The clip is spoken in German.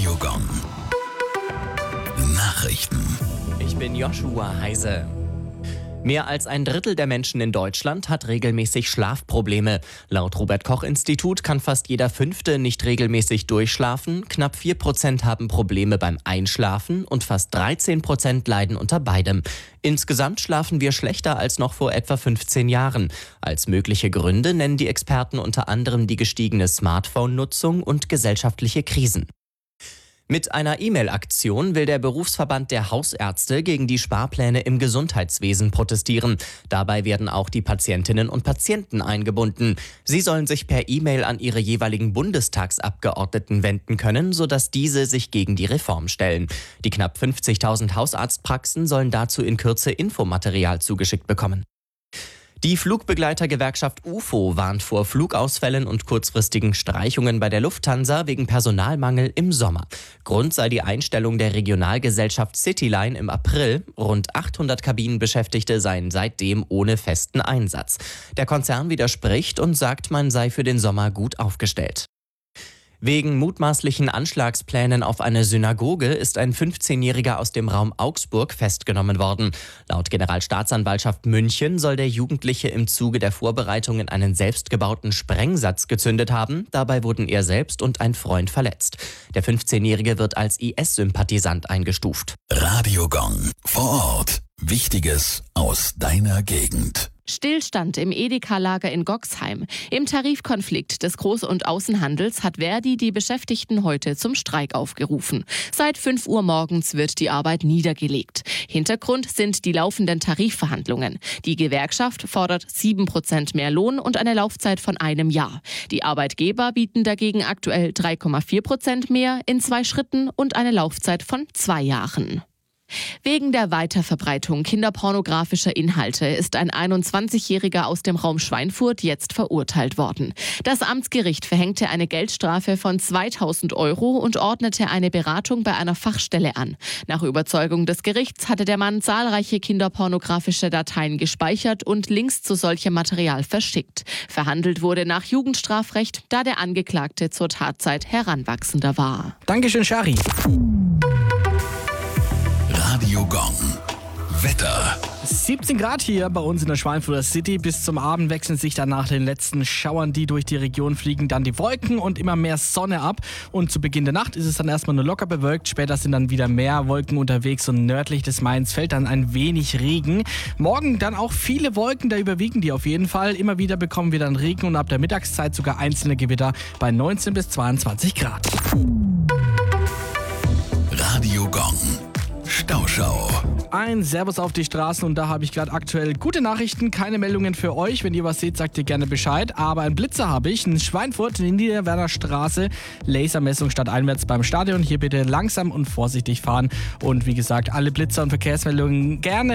Radiogong. Nachrichten. Ich bin Joshua Heise. Mehr als ein Drittel der Menschen in Deutschland hat regelmäßig Schlafprobleme. Laut Robert-Koch-Institut kann fast jeder Fünfte nicht regelmäßig durchschlafen, knapp 4% haben Probleme beim Einschlafen und fast 13% leiden unter beidem. Insgesamt schlafen wir schlechter als noch vor etwa 15 Jahren. Als mögliche Gründe nennen die Experten unter anderem die gestiegene Smartphone-Nutzung und gesellschaftliche Krisen. Mit einer E-Mail-Aktion will der Berufsverband der Hausärzte gegen die Sparpläne im Gesundheitswesen protestieren. Dabei werden auch die Patientinnen und Patienten eingebunden. Sie sollen sich per E-Mail an ihre jeweiligen Bundestagsabgeordneten wenden können, sodass diese sich gegen die Reform stellen. Die knapp 50.000 Hausarztpraxen sollen dazu in Kürze Infomaterial zugeschickt bekommen. Die Flugbegleitergewerkschaft UFO warnt vor Flugausfällen und kurzfristigen Streichungen bei der Lufthansa wegen Personalmangel im Sommer. Grund sei die Einstellung der Regionalgesellschaft Cityline im April. Rund 800 Kabinenbeschäftigte seien seitdem ohne festen Einsatz. Der Konzern widerspricht und sagt, man sei für den Sommer gut aufgestellt. Wegen mutmaßlichen Anschlagsplänen auf eine Synagoge ist ein 15-Jähriger aus dem Raum Augsburg festgenommen worden. Laut Generalstaatsanwaltschaft München soll der Jugendliche im Zuge der Vorbereitungen einen selbstgebauten Sprengsatz gezündet haben. Dabei wurden er selbst und ein Freund verletzt. Der 15-Jährige wird als IS-Sympathisant eingestuft. Radiogong. Vor Ort. Wichtiges aus deiner Gegend. Stillstand im Edeka-Lager in Goxheim. Im Tarifkonflikt des Groß- und Außenhandels hat Verdi die Beschäftigten heute zum Streik aufgerufen. Seit 5 Uhr morgens wird die Arbeit niedergelegt. Hintergrund sind die laufenden Tarifverhandlungen. Die Gewerkschaft fordert 7% mehr Lohn und eine Laufzeit von 1 Jahr. Die Arbeitgeber bieten dagegen aktuell 3,4% mehr in 2 Schritten und eine Laufzeit von 2 Jahren. Wegen der Weiterverbreitung kinderpornografischer Inhalte ist ein 21-Jähriger aus dem Raum Schweinfurt jetzt verurteilt worden. Das Amtsgericht verhängte eine Geldstrafe von 2.000 € und ordnete eine Beratung bei einer Fachstelle an. Nach Überzeugung des Gerichts hatte der Mann zahlreiche kinderpornografische Dateien gespeichert und Links zu solchem Material verschickt. Verhandelt wurde nach Jugendstrafrecht, da der Angeklagte zur Tatzeit Heranwachsender war. Dankeschön, Shari. Radiogong. Wetter. 17 Grad hier bei uns in der Schweinfurter City. Bis zum Abend wechseln sich dann nach den letzten Schauern, die durch die Region fliegen, dann die Wolken und immer mehr Sonne ab. Und zu Beginn der Nacht ist es dann erstmal nur locker bewölkt. Später sind dann wieder mehr Wolken unterwegs und nördlich des Mains fällt dann ein wenig Regen. Morgen dann auch viele Wolken, da überwiegen die auf jeden Fall. Immer wieder bekommen wir dann Regen und ab der Mittagszeit sogar einzelne Gewitter bei 19 bis 22 Grad. Radiogong. Stauschau. Ein Servus auf die Straßen und da habe ich gerade aktuell gute Nachrichten, keine Meldungen für euch. Wenn ihr was seht, sagt ihr gerne Bescheid. Aber einen Blitzer habe ich, in Schweinfurt, in der Niederwerner Straße. Lasermessung stadteinwärts beim Stadion. Hier bitte langsam und vorsichtig fahren. Und wie gesagt, alle Blitzer und Verkehrsmeldungen gerne